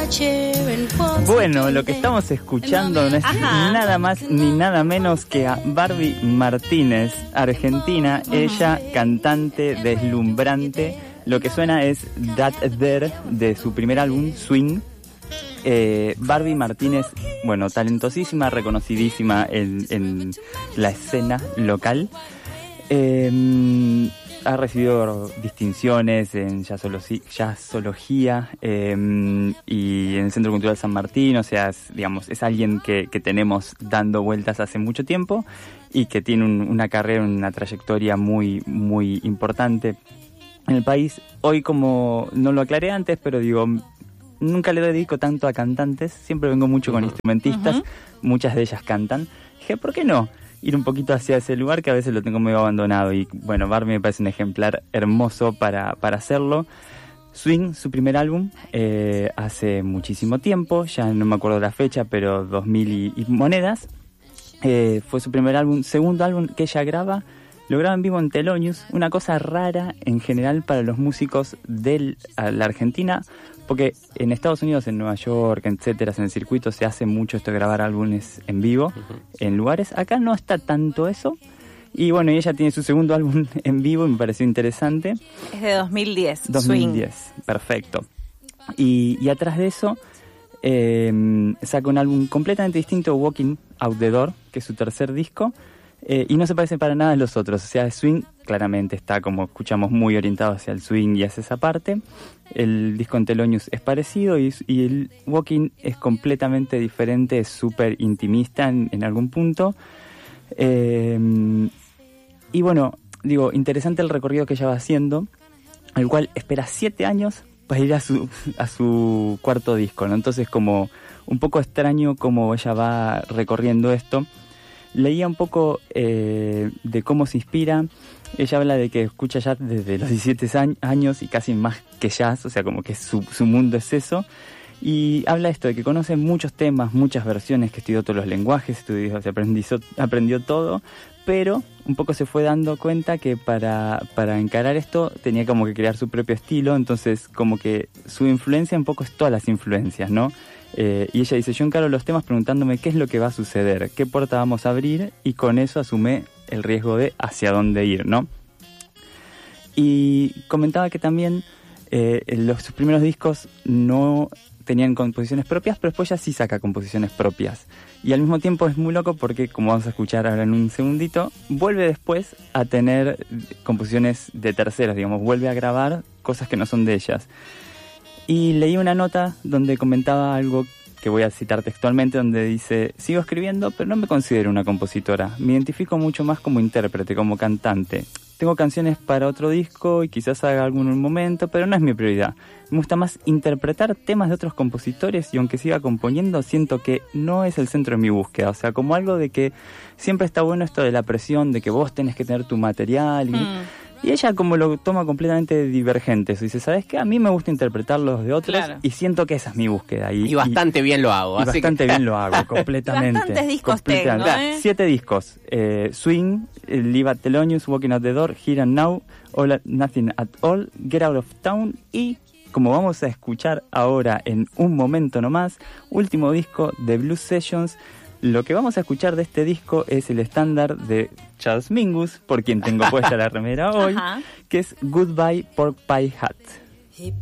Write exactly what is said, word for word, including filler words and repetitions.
Bueno, lo que estamos escuchando no es Ajá. nada más ni nada menos que a Barbie Martínez, argentina, uh-huh. ella cantante deslumbrante. Lo que suena es That There de su primer álbum, Swing. Eh, Barbie Martínez, bueno, talentosísima, reconocidísima en, en la escena local. Eh, ha recibido distinciones en jazzologi- jazzología eh, y en el Centro Cultural San Martín, o sea, es, digamos, es alguien que, que tenemos dando vueltas hace mucho tiempo y que tiene un, una carrera, una trayectoria muy, muy importante en el país. Hoy, como no lo aclaré antes, pero digo, nunca le dedico tanto a cantantes, siempre vengo mucho con uh-huh. instrumentistas, uh-huh. muchas de ellas cantan. Dije, ¿por qué no ir un poquito hacia ese lugar que a veces lo tengo medio abandonado? Y bueno, Barbie me parece un ejemplar hermoso para, para hacerlo. Swing, su primer álbum, eh, hace muchísimo tiempo, ya no me acuerdo la fecha, pero dos mil y, y monedas. Eh, fue su primer álbum, segundo álbum que ella graba, lo graba en vivo en Thelonious, una cosa rara en general para los músicos de la Argentina, porque en Estados Unidos, en Nueva York, etcétera, en el circuito se hace mucho esto de grabar álbumes en vivo, uh-huh. en lugares. Acá no está tanto eso. Y bueno, ella tiene su segundo álbum en vivo y me pareció interesante. Es de dos mil diez, dos mil diez, Swing. Perfecto. Y, y atrás de eso, eh, saca un álbum completamente distinto, Walking Out the Door, que es su tercer disco. Eh, y no se parece para nada a los otros, o sea, Swing claramente está, como escuchamos, muy orientado hacia el swing y hacia esa parte. El disco en Thelonious es parecido y, y el Walking es completamente diferente, es súper intimista en, en algún punto. Eh, y bueno, digo, interesante el recorrido que ella va haciendo, el cual espera siete años para ir a su, a su cuarto disco, ¿no? Entonces, como un poco extraño cómo ella va recorriendo esto. Leía un poco eh, de cómo se inspira. Ella habla de que escucha jazz desde los diecisiete años y casi más que jazz, o sea, como que su, su mundo es eso. Y habla esto de que conoce muchos temas, muchas versiones, que estudió todos los lenguajes, estudió, se aprendió, aprendió todo, pero un poco se fue dando cuenta que para, para encarar esto tenía como que crear su propio estilo, entonces como que su influencia un poco es todas las influencias, ¿no? Eh, y ella dice, yo encaro los temas preguntándome qué es lo que va a suceder, qué puerta vamos a abrir, y con eso asume el riesgo de hacia dónde ir, ¿no? Y comentaba que también eh, los, sus primeros discos no tenían composiciones propias, pero después ya sí saca composiciones propias. Y al mismo tiempo es muy loco porque, como vamos a escuchar ahora en un segundito, vuelve después a tener composiciones de terceros, digamos, vuelve a grabar cosas que no son de ellas. Y leí una nota donde comentaba algo que voy a citar textualmente, donde dice, sigo escribiendo, pero no me considero una compositora. Me identifico mucho más como intérprete, como cantante. Tengo canciones para otro disco y quizás haga alguno en un momento, pero no es mi prioridad. Me gusta más interpretar temas de otros compositores y aunque siga componiendo, siento que no es el centro de mi búsqueda. O sea, como algo de que siempre está bueno esto de la presión, de que vos tenés que tener tu material y... Mm. Y ella como lo toma completamente divergente. Eso dice, ¿sabes qué? A mí me gusta interpretar los de otros, claro, y siento que esa es mi búsqueda. Y, y bastante y, bien lo hago. Y así bastante que... bien lo hago, completamente. Bastantes discos tengo, ¿eh? Siete discos. Eh, Swing, Live at Thelonious, Walking Out the Door, Here and Now, All at Nothing at All, Get Out of Town y, como vamos a escuchar ahora en un momento nomás, último disco de Blues Sessions. Lo que vamos a escuchar de este disco es el estándar de Charles Mingus, por quien tengo puesta la remera hoy, que es Goodbye Pork Pie Hat.